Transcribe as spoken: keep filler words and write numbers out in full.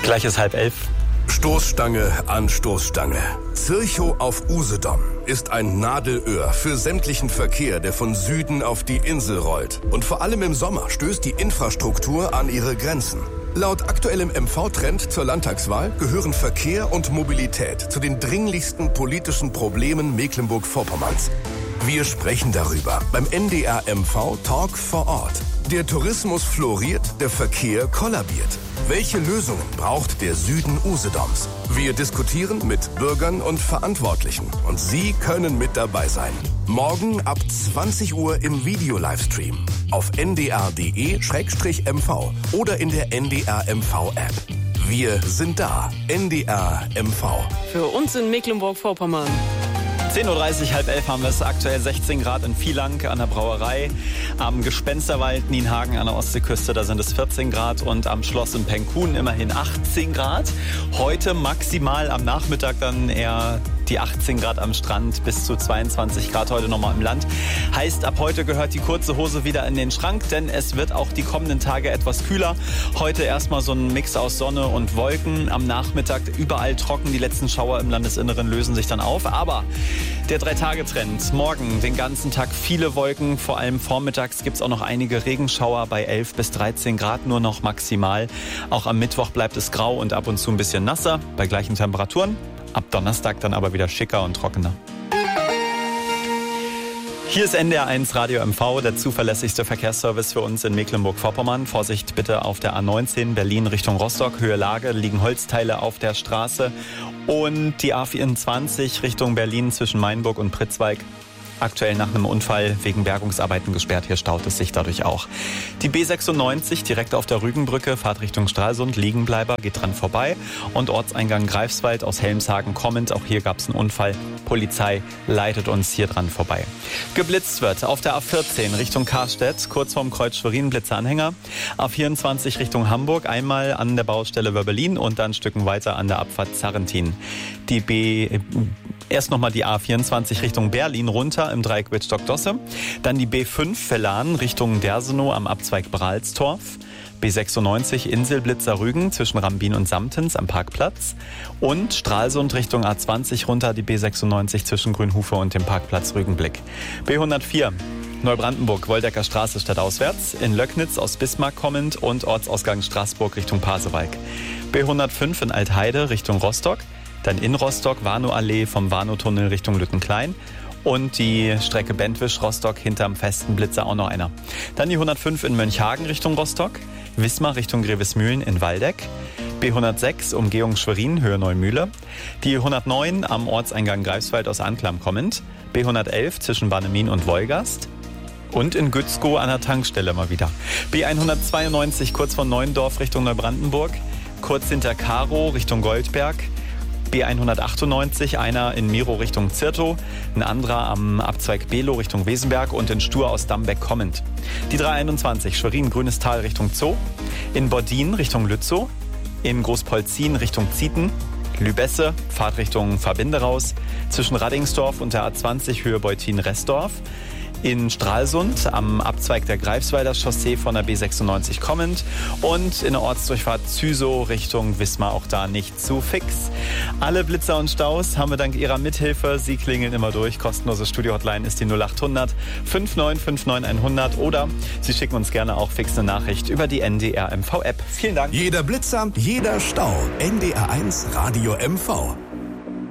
Gleich ist halb elf. Stoßstange an Stoßstange. Zirchow auf Usedom ist ein Nadelöhr für sämtlichen Verkehr, der von Süden auf die Insel rollt. Und vor allem im Sommer stößt die Infrastruktur an ihre Grenzen. Laut aktuellem M V-Trend zur Landtagswahl gehören Verkehr und Mobilität zu den dringlichsten politischen Problemen Mecklenburg-Vorpommerns. Wir sprechen darüber beim N D R M V Talk vor Ort. Der Tourismus floriert, der Verkehr kollabiert. Welche Lösungen braucht der Süden Usedoms? Wir diskutieren mit Bürgern und Verantwortlichen. Und Sie können mit dabei sein. Morgen ab zwanzig Uhr im Video-Livestream. Auf n d r punkt d e slash m v oder in der N D R M V-App. Wir sind da. N D R M V. Für uns in Mecklenburg-Vorpommern. zehn Uhr dreißig, halb elf haben wir es. Aktuell sechzehn Grad in Vielank an der Brauerei. Am Gespensterwald Nienhagen an der Ostseeküste, da sind es vierzehn Grad. Und am Schloss in Penkhuhn immerhin achtzehn Grad. Heute maximal am Nachmittag dann eher die achtzehn Grad am Strand, bis zu zweiundzwanzig Grad heute nochmal im Land. Heißt, ab heute gehört die kurze Hose wieder in den Schrank, denn es wird auch die kommenden Tage etwas kühler. Heute erstmal so ein Mix aus Sonne und Wolken. Am Nachmittag überall trocken. Die letzten Schauer im Landesinneren lösen sich dann auf. Aber der Drei-Tage-Trend. Morgen den ganzen Tag viele Wolken. Vor allem vormittags gibt es auch noch einige Regenschauer bei elf bis dreizehn Grad nur noch maximal. Auch am Mittwoch bleibt es grau und ab und zu ein bisschen nasser bei gleichen Temperaturen. Ab Donnerstag dann aber wieder schicker und trockener. Hier ist N D R eins Radio M V, der zuverlässigste Verkehrsservice für uns in Mecklenburg-Vorpommern. Vorsicht bitte auf der A neunzehn Berlin Richtung Rostock, Höhe Lage, liegen Holzteile auf der Straße. Und die A vierundzwanzig Richtung Berlin zwischen Mainburg und Pritzwalk. Aktuell nach einem Unfall wegen Bergungsarbeiten gesperrt. Hier staut es sich dadurch auch. Die B sechsundneunzig direkt auf der Rügenbrücke, Fahrt Richtung Stralsund, Liegenbleiber, geht dran vorbei. Und Ortseingang Greifswald aus Helmshagen kommend. Auch hier gab es einen Unfall. Polizei leitet uns hier dran vorbei. Geblitzt wird auf der A vierzehn Richtung Karstedt, kurz vorm Kreuz Schwerin, Blitzeranhänger. A vierundzwanzig Richtung Hamburg, einmal an der Baustelle Wörbelin und dann ein Stück weiter an der Abfahrt Zarrentin. Die B... Erst nochmal die A vierundzwanzig Richtung Berlin runter im Dreieck Wittstock-Dosse. Dann die B fünf Verlan Richtung Dersenow am Abzweig Bralstorf. B sechsundneunzig Inselblitzer Rügen zwischen Rambin und Samtens am Parkplatz. Und Stralsund Richtung A zwanzig runter die B sechsundneunzig zwischen Grünhufe und dem Parkplatz Rügenblick. B hundertvier Neubrandenburg, Woldecker Straße stadtauswärts. In Löcknitz aus Bismarck kommend und Ortsausgang Straßburg Richtung Pasewalk. B hundertfünf in Altheide Richtung Rostock. Dann in Rostock, Warnow-Allee vom Warnow-Tunnel Richtung Lüttenklein. Und die Strecke Bentwisch-Rostock hinterm festen Blitzer auch noch einer. Dann die hundertfünf in Mönchhagen Richtung Rostock. Wismar Richtung Grevesmühlen in Waldeck. B hundertsechs Umgehung Schwerin, Höhe Neumühle. Die hundertneun am Ortseingang Greifswald aus Anklam kommend. B hundertelf zwischen Bannemin und Wolgast. Und in Gützkow an der Tankstelle mal wieder. B hundertzweiundneunzig kurz von Neuendorf Richtung Neubrandenburg. Kurz hinter Karow Richtung Goldberg. B hundertachtundneunzig, einer in Miro Richtung Zirtow, ein anderer am Abzweig Below Richtung Wesenberg und in Stur aus Dambeck kommend. Die dreihunderteinundzwanzig Schwerin Grünes Tal Richtung Zoo, in Bordin Richtung Lützow, in Großpolzin Richtung Zieten, Lübesse, Fahrt Richtung Verbinderaus, zwischen Raddingsdorf und der A zwanzig Höhe Beutin-Restdorf. In Stralsund am Abzweig der Greifswalder Chaussee von der B sechsundneunzig kommend und in der Ortsdurchfahrt Züsow Richtung Wismar, auch da nicht zu fix. Alle Blitzer und Staus haben wir dank Ihrer Mithilfe. Sie klingeln immer durch. Kostenlose Studio-Hotline ist die null achthundert neunundfünfzig neunundfünfzig hundert oder Sie schicken uns gerne auch fix eine Nachricht über die N D R M V-App. Vielen Dank. Jeder Blitzer, jeder Stau. N D R eins Radio M V.